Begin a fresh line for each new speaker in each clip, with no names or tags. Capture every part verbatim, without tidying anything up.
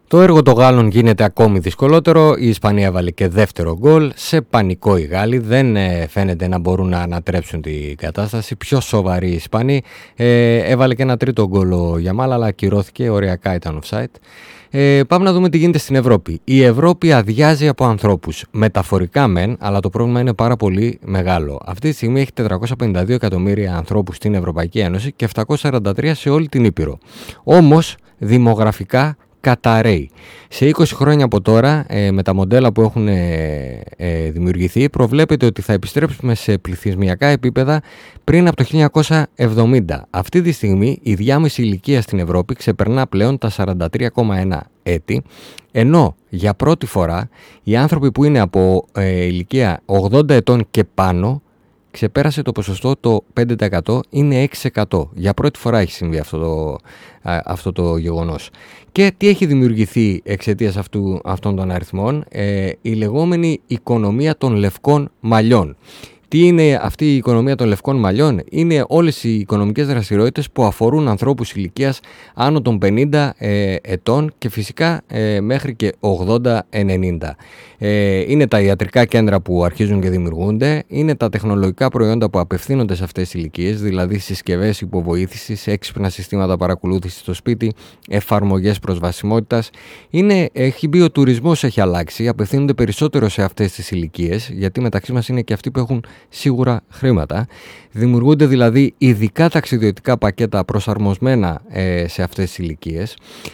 Το έργο των Γάλλων γίνεται ακόμη δυσκολότερο. Η Ισπανία έβαλε και δεύτερο γκολ. Σε πανικό οι Γάλλοι. Δεν ε, φαίνεται να μπορούν να ανατρέψουν την κατάσταση. Πιο σοβαροί οι Ισπανοί. Ε, έβαλε και ένα τρίτο γκολ ο Γιαμάλ, αλλά ακυρώθηκε. Οριακά ήταν offside. Ε, πάμε να δούμε τι γίνεται στην Ευρώπη. Η Ευρώπη αδειάζει από ανθρώπους. Μεταφορικά μεν, αλλά το πρόβλημα είναι πάρα πολύ μεγάλο. Αυτή τη στιγμή έχει τετρακόσια πενήντα δύο εκατομμύρια ανθρώπους στην Ευρωπαϊκή Ένωση και επτακόσια σαράντα τρία σε όλη την Ήπειρο. Όμως, δημογραφικά καταραίει. Σε είκοσι χρόνια από τώρα, ε, με τα μοντέλα που έχουν ε, ε, δημιουργηθεί, προβλέπεται ότι θα επιστρέψουμε σε πληθυσμιακά επίπεδα πριν από το χίλια εννιακόσια εβδομήντα. Αυτή τη στιγμή η διάμεση ηλικία στην Ευρώπη ξεπερνά πλέον τα σαράντα τρία κόμμα ένα έτη, ενώ για πρώτη φορά οι άνθρωποι που είναι από ε, ηλικία ογδόντα ετών και πάνω ξεπέρασε το ποσοστό το πέντε τοις εκατό, είναι έξι τοις εκατό. Για πρώτη φορά έχει συμβεί αυτό το, α, αυτό το γεγονός. Και τι έχει δημιουργηθεί εξαιτίας αυτού, αυτών των αριθμών? Ε, η λεγόμενη οικονομία των λευκών μαλλιών. Τι είναι αυτή η οικονομία των λευκών μαλλιών? Είναι όλες οι οικονομικές δραστηριότητες που αφορούν ανθρώπους ηλικίας άνω των πενήντα ε, ετών και φυσικά ε, μέχρι και ογδόντα ενενήντα. Ε, είναι τα ιατρικά κέντρα που αρχίζουν και δημιουργούνται, είναι τα τεχνολογικά προϊόντα που απευθύνονται σε αυτές τις ηλικίες, δηλαδή συσκευές υποβοήθησης, έξυπνα συστήματα παρακολούθησης στο σπίτι, εφαρμογές προσβασιμότητας. Είναι, έχει μπει ο τουρισμός, έχει αλλάξει, απευθύνονται περισσότερο σε αυτές τις ηλικίες, γιατί μεταξύ μας είναι και αυτοί που έχουν σίγουρα χρήματα. Δημιουργούνται δηλαδή ειδικά ταξιδιωτικά πακέτα προσαρμοσμένα ε, σε αυτές τις ηλικίες.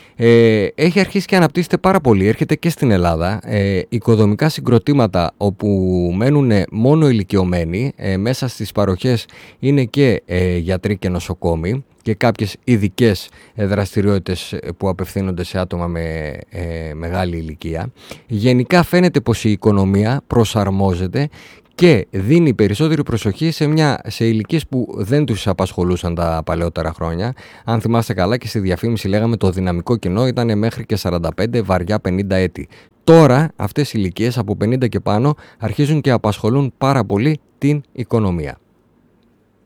Ε, έχει αρχίσει και αναπτύσσεται πάρα πολύ, έρχεται και στην Ελλάδα, ε, οικοδομικά συγκροτήματα όπου μένουν μόνο ηλικιωμένοι, ε, μέσα στις παροχές είναι και ε, γιατροί και νοσοκόμοι και κάποιες ειδικές ε, δραστηριότητες που απευθύνονται σε άτομα με ε, μεγάλη ηλικία. Γενικά φαίνεται πως η οικονομία προσαρμόζεται και δίνει περισσότερη προσοχή σε, μια, σε ηλικίες που δεν τους απασχολούσαν τα παλαιότερα χρόνια. Αν θυμάστε καλά, και στη διαφήμιση λέγαμε το δυναμικό κοινό ήταν μέχρι και σαράντα πέντε, βαριά πενήντα έτη. Τώρα αυτές οι ηλικίες από πενήντα και πάνω αρχίζουν και απασχολούν πάρα πολύ την οικονομία.